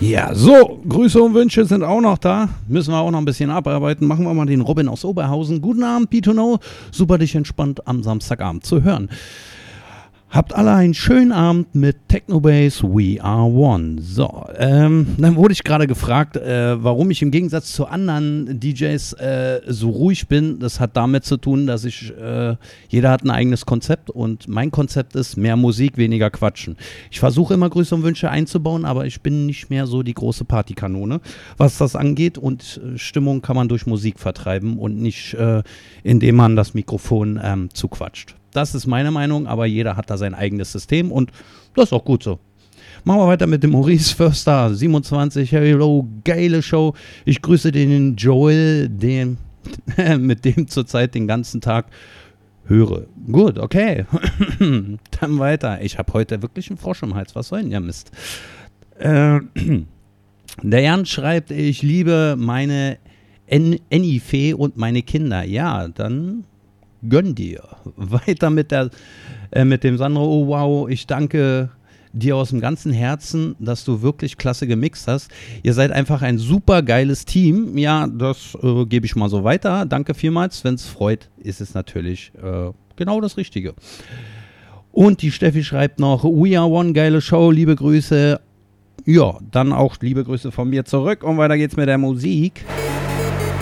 Ja, so, Grüße und Wünsche sind auch noch da. Müssen wir auch noch ein bisschen abarbeiten. Machen wir mal den Robin aus Oberhausen. Guten Abend, Pitono. Super, dich entspannt am Samstagabend zu hören. Habt alle einen schönen Abend mit Technobase We Are One. So, dann wurde ich gerade gefragt, warum ich im Gegensatz zu anderen DJs so ruhig bin. Das hat damit zu tun, dass jeder hat ein eigenes Konzept und mein Konzept ist mehr Musik, weniger Quatschen. Ich versuche immer Grüße und Wünsche einzubauen, aber ich bin nicht mehr so die große Partykanone, was das angeht, und Stimmung kann man durch Musik vertreiben und nicht, indem man das Mikrofon zuquatscht. Das ist meine Meinung, aber jeder hat da sein eigenes System und das ist auch gut so. Machen wir weiter mit dem Maurice Förster, 27, hello, geile Show. Ich grüße den Joel, mit dem zurzeit den ganzen Tag höre. Gut, okay. Dann weiter. Ich habe heute wirklich einen Frosch im Hals. Was soll denn der Mist? Der Jan schreibt, ich liebe meine Enni-Fee und meine Kinder. Ja, dann gönn dir. Weiter mit dem Sandro. Oh wow, ich danke dir aus dem ganzen Herzen, dass du wirklich klasse gemixt hast. Ihr seid einfach ein super geiles Team. Ja, das gebe ich mal so weiter. Danke vielmals. Wenn es freut, ist es natürlich genau das Richtige. Und die Steffi schreibt noch, We Are One, geile Show, liebe Grüße. Ja, dann auch liebe Grüße von mir zurück und weiter geht's mit der Musik.